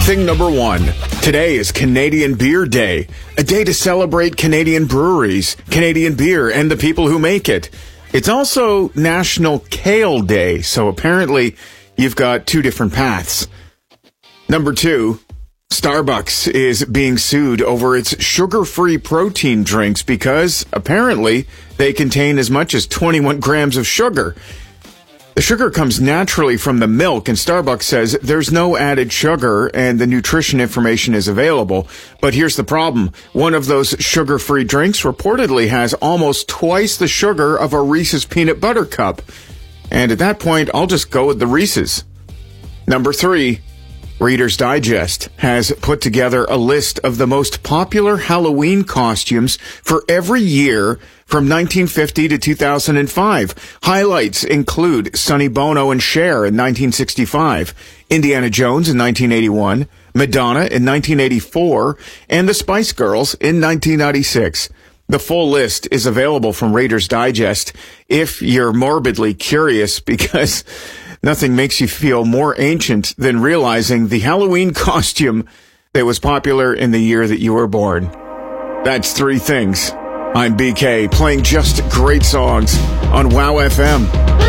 Thing number one. Today is Canadian Beer Day, a day to celebrate Canadian breweries, Canadian beer, and the people who make it. It's also National Kale Day, so apparently you've got two different paths. Number two, Starbucks is being sued over its sugar-free protein drinks because apparently they contain as much as 21 grams of sugar. The sugar comes naturally from the milk, and Starbucks says there's no added sugar and the nutrition information is available. But here's the problem. One of those sugar-free drinks reportedly has almost twice the sugar of a Reese's peanut butter cup. And at that point, I'll just go with the Reese's. Number three, Reader's Digest has put together a list of the most popular Halloween costumes for every year from 1950 to 2005. Highlights include Sonny Bono and Cher in 1965, Indiana Jones in 1981, Madonna in 1984, and the Spice Girls in 1996. The full list is available from Reader's Digest if you're morbidly curious, because nothing makes you feel more ancient than realizing the Halloween costume that was popular in the year that you were born. That's three things. I'm BK, playing just great songs on WOW FM.